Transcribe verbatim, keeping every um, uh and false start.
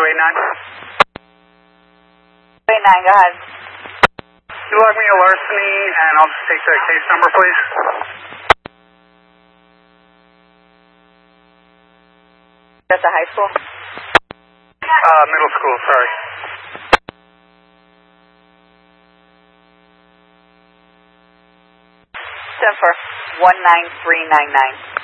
eight nine. eight nine, go ahead. You log me a larceny, and I'll just take the case number, please. That's a high school? Uh, middle school, sorry. Ten for one nine three nine nine.